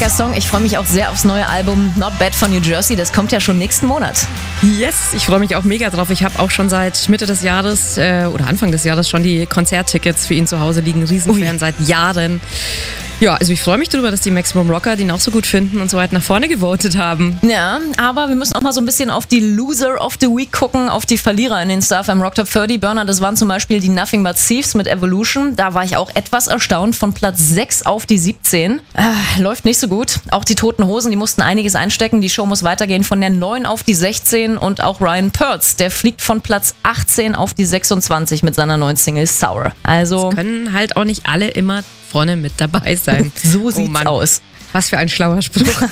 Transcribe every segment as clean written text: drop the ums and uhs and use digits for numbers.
starker Song. Ich freue mich auch sehr aufs neue Album Not Bad von New Jersey. Das kommt ja schon nächsten Monat. Yes, ich freue mich auch mega drauf. Ich habe auch schon seit Mitte des Jahres oder Anfang des Jahres schon die Konzerttickets für ihn zu Hause liegen. Riesenfan seit Jahren. Ja, also ich freue mich darüber, dass die Maximum Rocker den auch so gut finden und so weit nach vorne gewotet haben. Ja, aber wir müssen auch mal so ein bisschen auf die Loser of the Week gucken, auf die Verlierer in den Star FM Rock Top 30. Burner, das waren zum Beispiel die Nothing But Thieves mit Evolution. Da war ich auch etwas erstaunt, von Platz 6 auf die 17. Läuft nicht so gut. Auch die Toten Hosen, die mussten einiges einstecken. Die Show muss weitergehen von der 9 auf die 16. Und auch Ryan Pertz, der fliegt von Platz 18 auf die 26 mit seiner neuen Single Sour. Also das können halt auch nicht alle immer vorne mit dabei sein. So sieht's aus. Was für ein schlauer Spruch.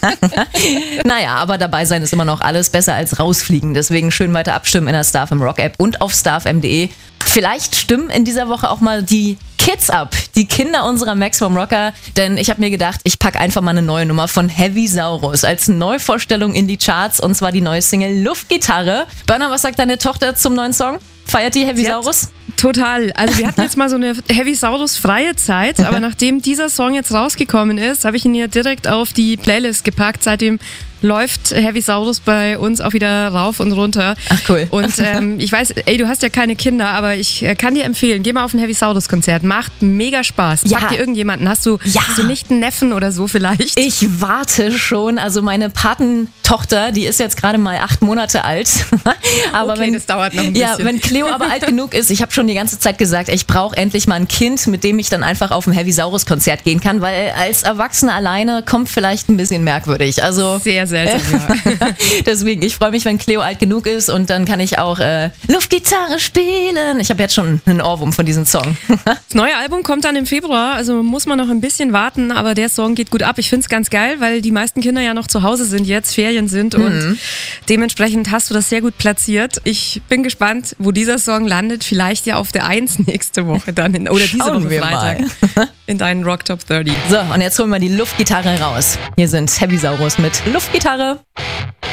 Naja, aber dabei sein ist immer noch alles besser als rausfliegen. Deswegen schön weiter abstimmen in der Star FM Rock App und auf starfm.de. Vielleicht stimmen in dieser Woche auch mal die Kids ab, die Kinder unserer Maximum Rocker. Denn ich habe mir gedacht, ich packe einfach mal eine neue Nummer von Heavy Saurus als Neuvorstellung in die Charts. Und zwar die neue Single Luftgitarre. Burner, was sagt deine Tochter zum neuen Song? Feiert die Heavy Saurus? Total. Also wir hatten jetzt mal so eine Heavy Saurus freie Zeit, aber nachdem dieser Song jetzt rausgekommen ist, habe ich ihn hier direkt auf die Playlist gepackt. Seitdem läuft Heavy Saurus bei uns auch wieder rauf und runter. Ach cool. Und ich weiß, du hast ja keine Kinder, aber ich kann dir empfehlen, geh mal auf ein Heavy Saurus Konzert. Macht mega Spaß. Ja. Frag dir irgendjemanden. Hast du nicht einen Neffen oder so vielleicht? Ich warte schon. Also meine Patentochter, die ist jetzt gerade mal 8 Monate alt. Aber okay, das dauert noch ein bisschen. Ja, wenn Cleo aber alt genug ist, ich habe schon die ganze Zeit gesagt, ich brauche endlich mal ein Kind, mit dem ich dann einfach auf ein Heavy Saurus Konzert gehen kann, weil als Erwachsene alleine kommt vielleicht ein bisschen merkwürdig. Also sehr selten, ja. Deswegen, ich freue mich, wenn Cleo alt genug ist und dann kann ich auch Luftgitarre spielen. Ich habe jetzt schon einen Ohrwurm von diesem Song. Das neue Album kommt dann im Februar, also muss man noch ein bisschen warten, aber der Song geht gut ab. Ich finde es ganz geil, weil die meisten Kinder ja noch zu Hause sind jetzt, Ferien sind und dementsprechend hast du das sehr gut platziert. Ich bin gespannt, wo dieser Song landet. Vielleicht ja auf der 1 nächste Woche dann oder diese Woche Freitag in deinen Rock Top 30. So, und jetzt holen wir die Luftgitarre raus. Hier sind Heavy Saurus mit Luftgitarre.